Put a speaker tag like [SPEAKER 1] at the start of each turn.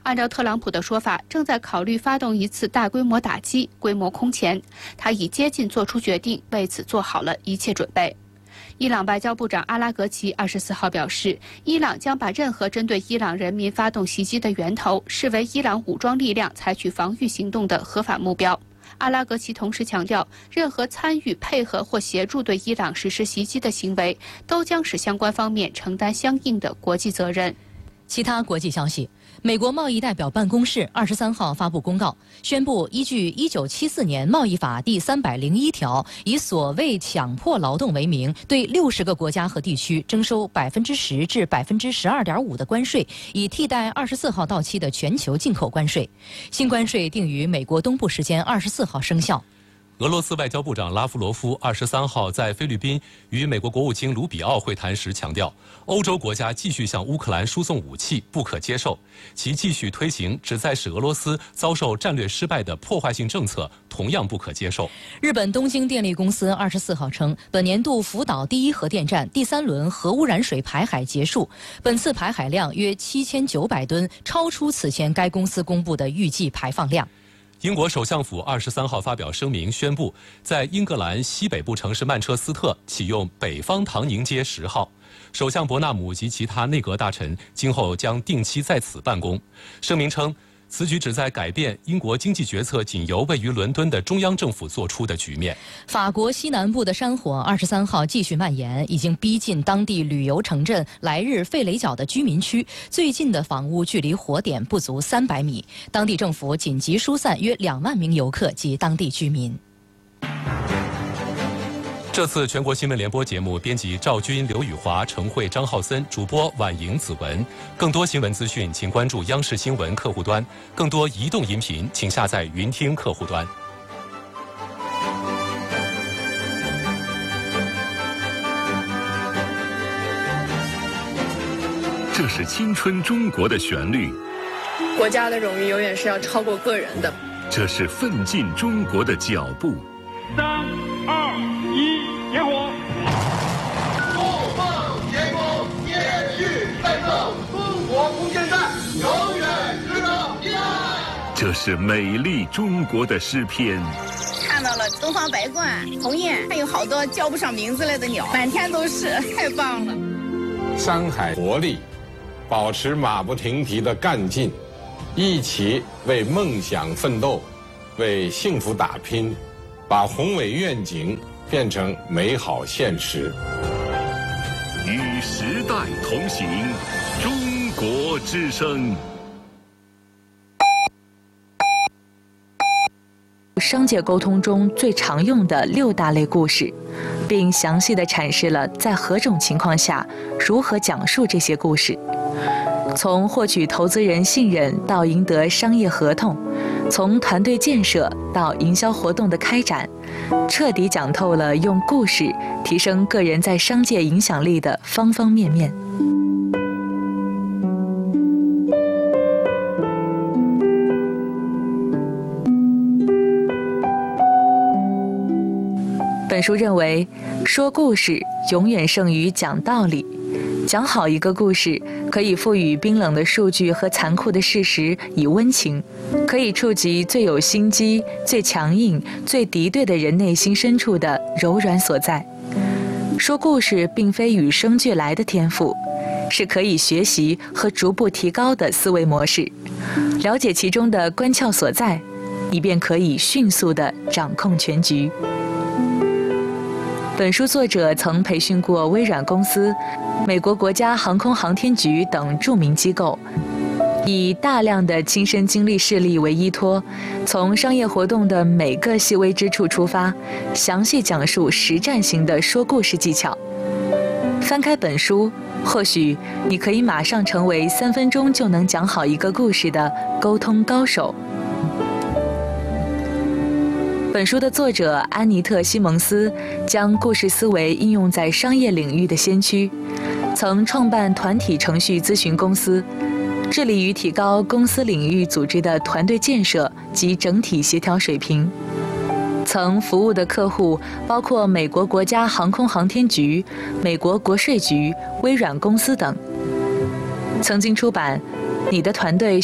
[SPEAKER 1] 按照特朗普的说法，正在考虑发动一次大规模打击，规模空前。他已接近做出决定，为此做好了一切准备。伊朗外交部长阿拉格齐24号表示，伊朗将把任何针对伊朗人民发动袭击的源头视为伊朗武装力量采取防御行动的合法目标。阿拉格齐同时强调，任何参与、配合或协助对伊朗实施袭击的行为，都将使相关方面承担相应的国际责任。
[SPEAKER 2] 其他国际消息，美国贸易代表办公室23号发布公告，宣布依据1974年贸易法第301条，以所谓强迫劳动为名，对60个国家和地区征收10%至12.5%的关税，以替代24号到期的全球进口关税。新关税定于美国东部时间24号生效。
[SPEAKER 3] 俄罗斯外交部长拉夫罗夫23号在菲律宾与美国国务卿卢比奥会谈时强调，欧洲国家继续向乌克兰输送武器不可接受，其继续推行旨在使俄罗斯遭受战略失败的破坏性政策同样不可接受。
[SPEAKER 2] 日本东京电力公司24号称，本年度福岛第一核电站第3轮核污染水排海结束，本次排海量约7900吨，超出此前该公司公布的预计排放量。
[SPEAKER 3] 英国首相府23号发表声明，宣布在英格兰西北部城市曼彻斯特启用北方唐宁街10号。首相伯纳姆及其他内阁大臣今后将定期在此办公。声明称，此举旨在改变英国经济决策仅由位于伦敦的中央政府做出的局面。
[SPEAKER 2] 法国西南部的山火23号继续蔓延，已经逼近当地旅游城镇莱日费雷角的居民区，最近的房屋距离火点不足300米。当地政府紧急疏散约2万名游客及当地居民。
[SPEAKER 3] 这次全国新闻联播节目，编辑赵军、刘宇华、程慧、张浩森，主播婉莹、子文。更多新闻资讯，请关注央视新闻客户端；更多移动音频，请下载云听客户端。
[SPEAKER 4] 这是青春中国的旋律，
[SPEAKER 5] 国家的荣誉永远是要超过个人的。
[SPEAKER 4] 这是奋进中国的脚步。
[SPEAKER 6] 3、2、1，点火！
[SPEAKER 7] 不放天空，坚续奋斗，中国空间站永远值得依赖。
[SPEAKER 4] 这是美丽中国的诗篇。
[SPEAKER 8] 看到了东方白鹳、鸿雁，还有好多叫不上名字来的鸟，满天都是，太棒了。
[SPEAKER 9] 山海活力，保持马不停蹄的干劲，一起为梦想奋斗，为幸福打拼，把宏伟愿景变成美好现实。
[SPEAKER 4] 与时代同行，中国之声。
[SPEAKER 10] 商界沟通中最常用的6大类故事，并详细地阐释了在何种情况下如何讲述这些故事。从获取投资人信任到赢得商业合同，从团队建设到营销活动的开展，彻底讲透了用故事提升个人在商界影响力的方方面面。本书认为，说故事永远胜于讲道理。讲好一个故事，可以赋予冰冷的数据和残酷的事实以温情，可以触及最有心机、最强硬、最敌对的人内心深处的柔软所在。说故事并非与生俱来的天赋，是可以学习和逐步提高的思维模式。了解其中的关窍所在，以便可以迅速地掌控全局。本书作者曾培训过微软公司、美国国家航空航天局等著名机构，以大量的亲身经历事例为依托，从商业活动的每个细微之处出发，详细讲述实战型的说故事技巧。翻开本书，或许你可以马上成为3分钟就能讲好一个故事的沟通高手。本书的作者安妮特·西蒙斯将故事思维应用在商业领域的先驱，曾创办团体程序咨询公司，致力于提高公司领域组织的团队建设及整体协调水平。曾服务的客户包括美国国家航空航天局、美国国税局、微软公司等。曾经出版《你的团队